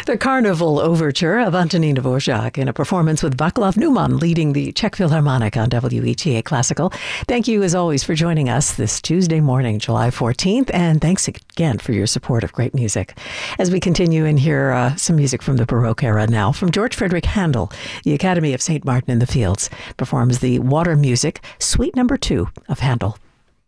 The Carnival Overture of Antonín Dvorak in a performance with Václav Neumann leading the Czech Philharmonic on WETA Classical. Thank you, as always, for joining us this Tuesday morning, July 14th, and thanks again for your support of great music. As we continue and hear some music from the Baroque era now, from George Frederick Handel, the Academy of St. Martin in the Fields performs the Water Music, Suite No. 2 of Handel.